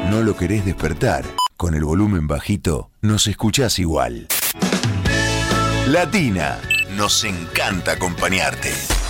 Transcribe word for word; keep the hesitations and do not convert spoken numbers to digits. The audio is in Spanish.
no lo querés despertar. Con el volumen bajito, nos escuchás igual. Latina, nos encanta acompañarte.